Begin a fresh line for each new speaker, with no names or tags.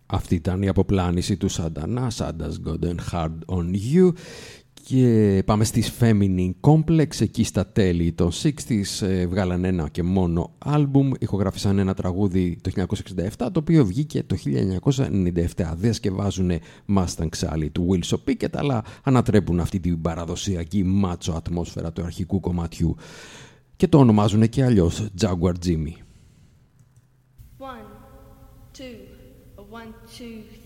Αυτή ήταν η αποπλάνηση του Santana, Santa's Gotten Hard on You. Και πάμε στις Feminine Complex. Εκεί στα τέλη των 60s βγάλαν ένα και μόνο άλμπουμ. Ηχογράφησαν ένα τραγούδι το 1967, το οποίο βγήκε το 1997. Διασκευάζουν Mustang Sally του Wilson Pickett, αλλά ανατρέπουν αυτή την παραδοσιακή μάτσο ατμόσφαιρα του αρχικού κομματιού. Και το ονομάζουν και αλλιώς Jaguar Jimmy.
1, 2, 1, 2,